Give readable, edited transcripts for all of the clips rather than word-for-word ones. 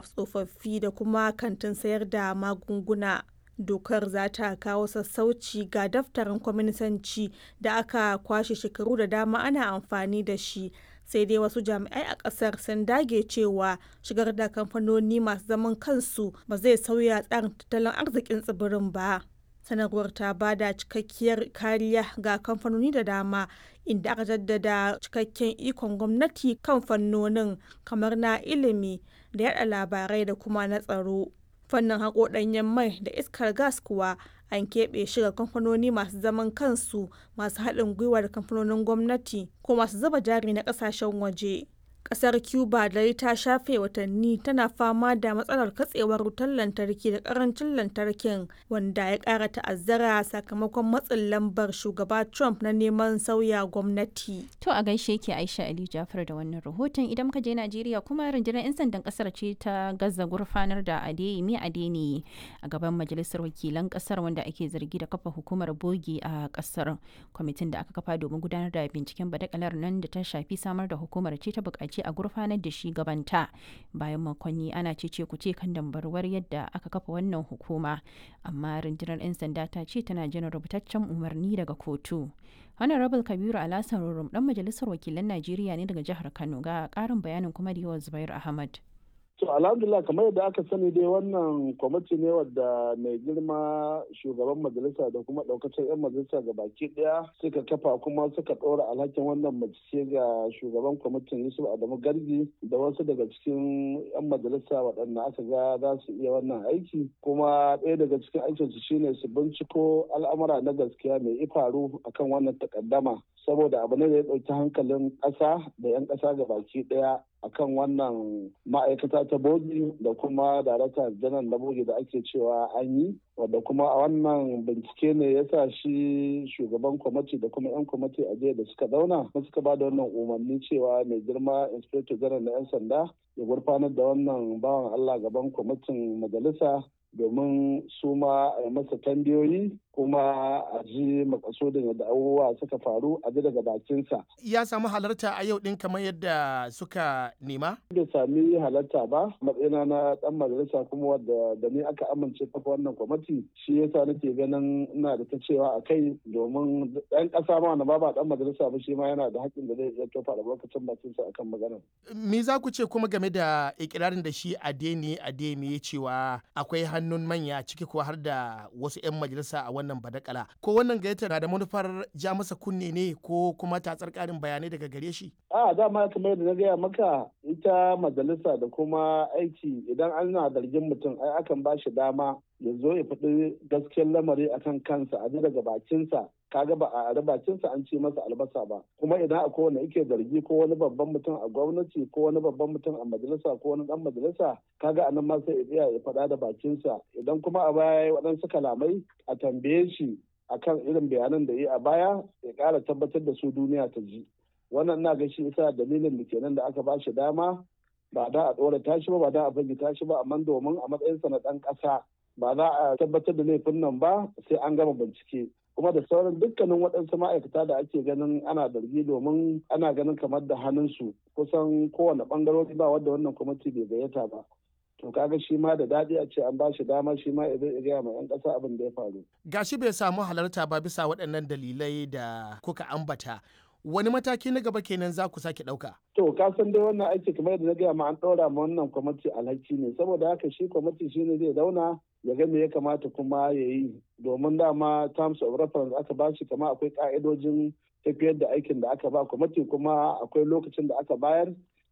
tsofaffi da kuma kantin sayar da magunguna. Dokar za ta kawo sassauci ga daftarin kwaminisanci da aka kwashe shekaru da dama ana amfani da shi, sai dai wasu jami'ai a ƙasar sun dage cewa shigar da kamfanoni masu zaman kansu ba zai sauya tsarin tattalin arzikin tsibirin ba. Sanarwar ta ba da cikakkiyar kariya ga kamfanoni da dama, inda aka jaddada cikakken ikon gwamnati kan fannonin kamar na ilimi da yada labarai da kuma na tsaro. Fannin haƙo ɗanyen mai da iskar gas kuwa an keɓe shi ga kamfanoni masu zaman kansu, masu haɗin gwiwa da kamfanonin gwamnati ko masu zuba jari na ƙasashen waje. Ƙasar Cuba dai ta shafe watanni tana fama da matsalar katsewar wutar lantarki da ƙarancin lantarkin, wanda ya ƙara ta'azzara sakamakon matsin lambar shugaba Trump na neman sauya gwamnati. To a gaishe ki Aisha Ali Jafar da wannan rahoton. Idan muka je Najeriya kuma rundunar 'yan sandan ƙasar ce ta gaza gurfanar da Adeyemi Adeniyi a gaban majalisar wakilan ƙasar, wanda ake zargi da kafa hukumar bogi a ƙasar. Kwamitin da aka kafa domin gudanar da binciken badakalar nan da ta shafi samar da hukumar ce ta buƙaci a gurfanar da shi gabanta, bayan makonni ana cece kuce kan dambarwar yadda aka kafa wannan hukuma, amma rundunar 'yan sanda ta ce tana jiran rubutaccen umarni daga kotu. Honorable Kabiru Alhassan Rurum dan majalisar wakilan Najeriya ne daga jihar Kano, ga ƙarin bayanin kuma da yawa Zubair Ahmad. To alhamdulillah, kamar yadda aka sani dai wannan kwamiti ne wadda mai girma shugaban majalisa da kuma daukacin 'yan majalisa ga baki daya suka kafa, kuma suka ɗora alhakin wannan mace ga shugaban kwamitin Yusuf Adamu Gargi da wasu daga cikin 'yan majalisa waɗanda aka ga za su iya wannan aiki. Kuma ɗaya daga cikin aikinsu shine su binciko al'amura na gaskiya mai ifaru akan wannan takaddama, saboda abu ne da ya ɗauki hankalin ƙasa da 'yan ƙasa ga baki daya akan wannan ma'aikata ta bogi da kuma darakta janar na bogi da ake cewa an yi, wadda kuma a wannan bincike ne ya sa shi shugaban kwamiti da kuma 'yan kwamiti a jiya da suka zauna suka ba da wannan umarni cewa mai girma inspector janar na 'yan sanda ya gurfanar da wannan bawan Allah gaban kwamitin majalisa domin su ma a yi masa tambayoyi kuma a ji makasudin yadda abubuwa suka faru a ji daga bakinsa. Ya samu halarta a yau din kamar yadda suka nema? Bai sami halarta ba, matsayina na dan majalisa kuma wadda da ni aka amince kafa wannan kwamiti, shi yasa nake ganin ina da ta cewa a kai, domin ɗan ƙasa ma wanda ba dan majalisa ba shi ma yana da haƙƙin da zai iya tofa albarkacin bakinsa akan maganar. Me za ku ce kuma game da ikirarin da shi Adeyemi ya cewa akwai hannun manya ciki ko har da wasu 'yan majalisa a wannan badakala, ko wannan gayyatar na da manufar ja masa kunne ne ko kuma tatsar karin bayanai daga gare shi? Dama kamar yadda na gaya maka, ita majalisa da kuma aiki idan ana zargin mutum ai akan ba shi dama ya zo ya faɗi gaskiyar lamari akan kansa a ji daga bakinsa. Kaga ba a bakinsa an ce masa albasa ba, kuma idan akwai wanda yake zargi ko wani babban mutum a gwamnati ko wani babban mutum a majalisa ko wani dan majalisa, kaga anan ma sai ya faɗa da bakinsa. Idan kuma a baya waɗansu kalamai a tambaye shi akan irin bayanan da yi a baya, ya ƙara tabbatar da su duniya ta ji. Wannan na ga shi isa dalilin da kenan da aka ba shi dama, ba da a ɗora tashi ba da a fagita shi ba, amma domin a matsayinsa na ɗan ƙasa ba za a tabbatar da laifin nan ba sai an gama bincike. Kuma da sauran dukkanin waɗansu ma'aikata da ake ganin ana zargi, domin ana ganin kamar da hannunsu kusan kowane ɓangarori ba wadda wannan kwamiti bai gayyata ba. To kaga shi ma da daɗi a ce an ba shi dama shi ma ya gaya ma 'yan ƙasa abin da ya faru. Gashi bai samu halarta ba bisa waɗannan dalilai da kuka ambata. Wani mataki na gaba kenan za ku sake ɗauka? To ka san dai wannan aiki kamar yadda na gaya ma an ɗora ma wannan kwamiti alhaki ne, saboda haka shi kwamiti shi ne zai zauna ya ga me ya kamata kuma ya yi, domin dama terms of reference aka ba shi, kama akwai ka'idojin tafiyar da aikin da aka ba kwamiti, kuma akwai lokacin da aka bayar.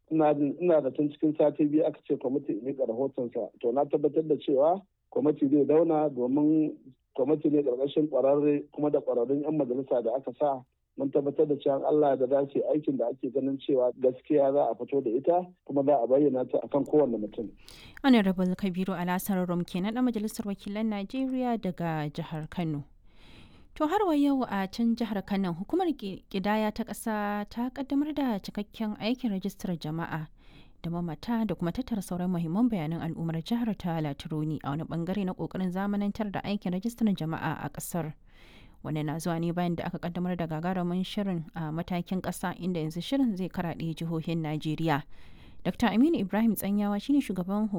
Ina da tun cikin sati biyu aka ce kwamiti ya miƙa rahotonsa, to na tabbatar da cewa kwamiti zai zauna, domin kwamiti ne ƙarƙashin ƙwararre kuma da ƙwararrun 'yan majalisa da aka sa. Mun tabbatar da cewa Allah da dace aikin da ake ganin cewa gaskiya za a fito da ita kuma za a bayyana ta akan kowanne mutum. Honorable Kabiru Alhassan Rurum kenan dan majalisar wakilan Najeriya daga jihar Kano. To har wa yau a can jihar Kano, hukumar kidaya ta ƙasa ta kaddamar da cikakken aikin rajistar jama'a da mamata da kuma tattara sauran muhimman bayanan al'ummar jihar ta Latironi a wani bangare na kokarin zamanantar da aikin rajistar jama'a a ƙasar. Wannan na zuwa ne bayan da aka kaddamar da gagarumin shirin a matakin ƙasa, inda yanzu shirin zai karaɗe jihohin Najeriya. Dr. Aminu Ibrahim Tsanyawa shine shugaban